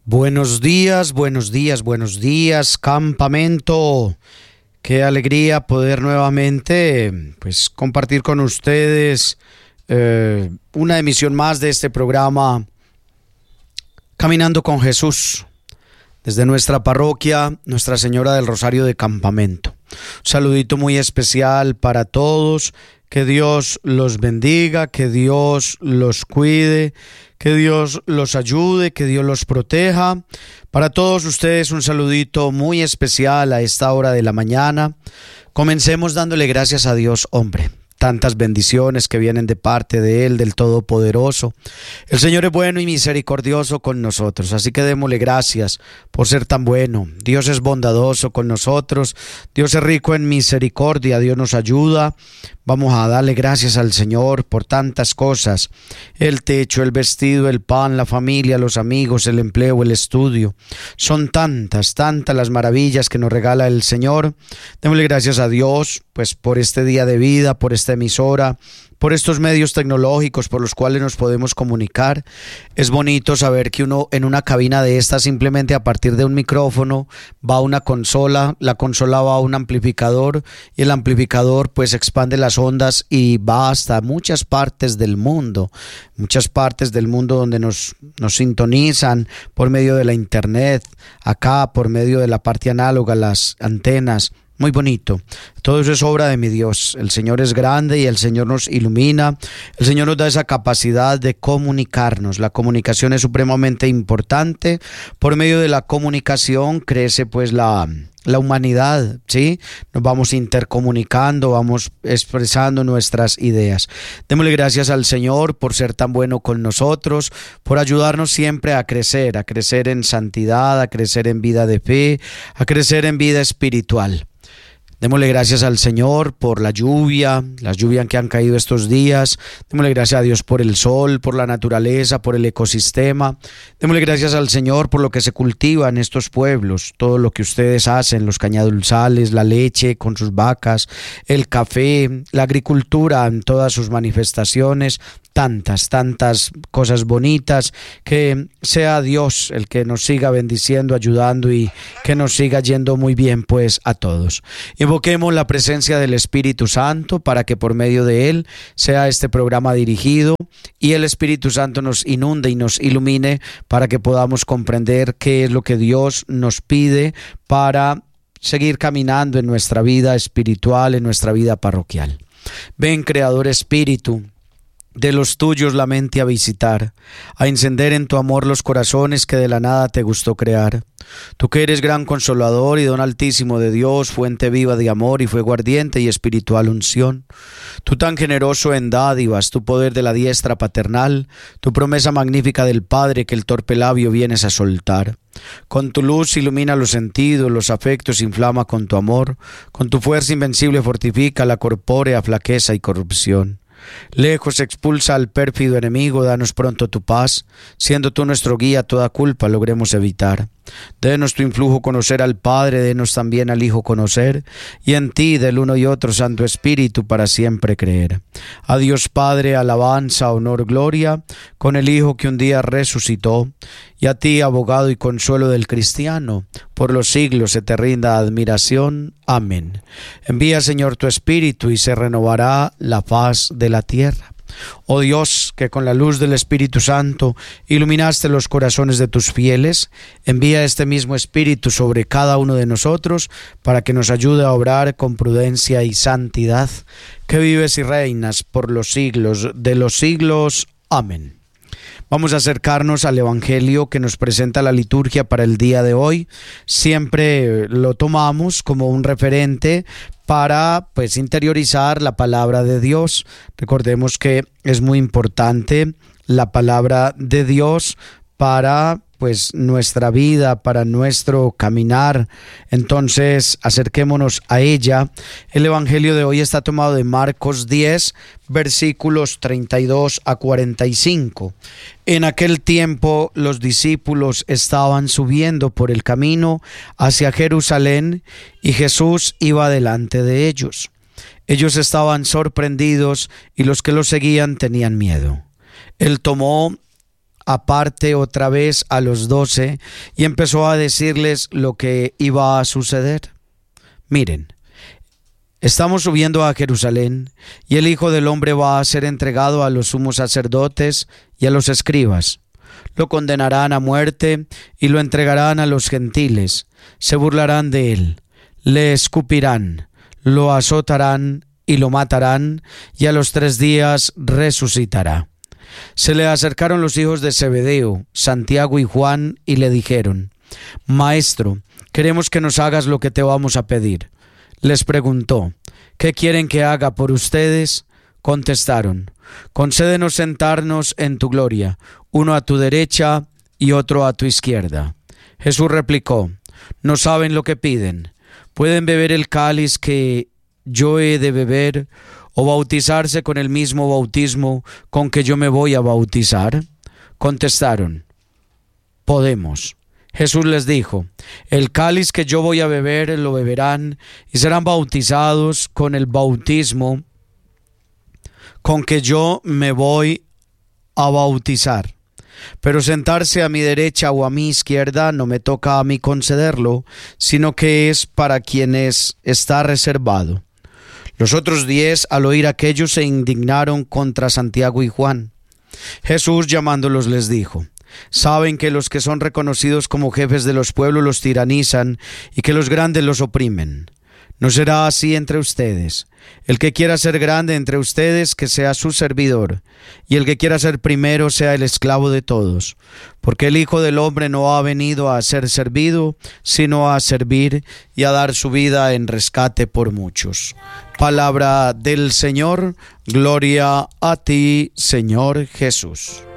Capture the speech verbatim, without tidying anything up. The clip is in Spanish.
Buenos días, buenos días, buenos días, campamento. Qué alegría poder nuevamente pues compartir con ustedes eh, una emisión más de este programa Caminando con Jesús, desde nuestra parroquia Nuestra Señora del Rosario de Campamento. Un saludito muy especial para todos. Que Dios los bendiga, que Dios los cuide, que Dios los ayude, que Dios los proteja. Para todos ustedes un saludito muy especial a esta hora de la mañana. Comencemos dándole gracias a Dios, hombre. Tantas bendiciones que vienen de parte de Él, del Todopoderoso. El Señor es bueno y misericordioso con nosotros, así que démosle gracias por ser tan bueno. Dios es bondadoso con nosotros, Dios es rico en misericordia, Dios nos ayuda. Vamos a darle gracias al Señor por tantas cosas: el techo, el vestido, el pan, la familia, los amigos, el empleo, el estudio. Son tantas, tantas las maravillas que nos regala el Señor. Démosle gracias a Dios pues por este día de vida, por esta emisora, por estos medios tecnológicos por los cuales nos podemos comunicar. Es bonito saber que uno en una cabina de esta, simplemente a partir de un micrófono, va a una consola, la consola va a un amplificador y el amplificador pues expande las ondas y va hasta muchas partes del mundo, muchas partes del mundo donde nos, nos sintonizan por medio de la internet, acá por medio de la parte análoga, las antenas. Muy bonito. Todo eso es obra de mi Dios. El Señor es grande y el Señor nos ilumina. El Señor nos da esa capacidad de comunicarnos. La comunicación es supremamente importante. Por medio de la comunicación crece pues la, la humanidad, ¿sí? Nos vamos intercomunicando, vamos expresando nuestras ideas. Démosle gracias al Señor por ser tan bueno con nosotros, por ayudarnos siempre a crecer, a crecer en santidad, a crecer en vida de fe, a crecer en vida espiritual. Démosle gracias al Señor por la lluvia, las lluvias que han caído estos días. Démosle gracias a Dios por el sol, por la naturaleza, por el ecosistema. Démosle gracias al Señor por lo que se cultiva en estos pueblos, todo lo que ustedes hacen, los cañaduzales, la leche con sus vacas, el café, la agricultura en todas sus manifestaciones. Tantas, tantas cosas bonitas. Que sea Dios el que nos siga bendiciendo, ayudando y que nos siga yendo muy bien pues a todos. Invoquemos la presencia del Espíritu Santo para que por medio de Él sea este programa dirigido y el Espíritu Santo nos inunde y nos ilumine para que podamos comprender qué es lo que Dios nos pide para seguir caminando en nuestra vida espiritual, en nuestra vida parroquial. Ven, Creador Espíritu, de los tuyos la mente a visitar, a encender en tu amor los corazones que de la nada te gustó crear. Tú que eres gran consolador y don altísimo de Dios, fuente viva de amor y fuego ardiente y espiritual unción. Tú tan generoso en dádivas, tu poder de la diestra paternal, tu promesa magnífica del Padre que el torpe labio vienes a soltar. Con tu luz ilumina los sentidos, los afectos inflama con tu amor, con tu fuerza invencible fortifica la corpórea flaqueza y corrupción. Lejos expulsa al pérfido enemigo, danos pronto tu paz, siendo tú nuestro guía, toda culpa logremos evitar. Denos tu influjo conocer al Padre, denos también al Hijo conocer, y en ti del uno y otro Santo Espíritu para siempre creer. A Dios Padre, alabanza, honor, gloria, con el Hijo que un día resucitó, y a ti, abogado y consuelo del cristiano, por los siglos se te rinda admiración. Amén. Envía, Señor, tu Espíritu y se renovará la faz de la tierra. Oh Dios, que con la luz del Espíritu Santo iluminaste los corazones de tus fieles, envía este mismo Espíritu sobre cada uno de nosotros para que nos ayude a obrar con prudencia y santidad, que vives y reinas por los siglos de los siglos. Amén. Vamos a acercarnos al Evangelio que nos presenta la liturgia para el día de hoy. Siempre lo tomamos como un referente para pues interiorizar la palabra de Dios. Recordemos que es muy importante la palabra de Dios para pues nuestra vida, para nuestro caminar. Entonces acerquémonos a ella. El Evangelio de hoy está tomado de Marcos diez, versículos treinta y dos a cuarenta y cinco. En aquel tiempo los discípulos estaban subiendo por el camino hacia Jerusalén y Jesús iba delante de ellos. Ellos estaban sorprendidos y los que lo seguían tenían miedo. Él tomó aparte otra vez a los doce y empezó a decirles lo que iba a suceder. Miren, estamos subiendo a Jerusalén y el Hijo del Hombre va a ser entregado a los sumos sacerdotes y a los escribas. Lo condenarán a muerte y lo entregarán a los gentiles. Se burlarán de él, le escupirán, lo azotarán y lo matarán, y a los tres días resucitará. Se le acercaron los hijos de Zebedeo, Santiago y Juan, y le dijeron: Maestro, queremos que nos hagas lo que te vamos a pedir. Les preguntó: ¿qué quieren que haga por ustedes? Contestaron: concédenos sentarnos en tu gloria, uno a tu derecha y otro a tu izquierda. Jesús replicó: no saben lo que piden. ¿Pueden beber el cáliz que yo he de beber, o bautizarse con el mismo bautismo con que yo me voy a bautizar? Contestaron: podemos. Jesús les dijo: el cáliz que yo voy a beber lo beberán y serán bautizados con el bautismo con que yo me voy a bautizar. Pero sentarse a mi derecha o a mi izquierda no me toca a mí concederlo, sino que es para quienes está reservado. Los otros diez, al oír aquello, se indignaron contra Santiago y Juan. Jesús, llamándolos, les dijo: saben que los que son reconocidos como jefes de los pueblos los tiranizan y que los grandes los oprimen. No será así entre ustedes. El que quiera ser grande entre ustedes, que sea su servidor, y el que quiera ser primero, sea el esclavo de todos. Porque el Hijo del Hombre no ha venido a ser servido, sino a servir y a dar su vida en rescate por muchos. Palabra del Señor. Gloria a ti, Señor Jesús.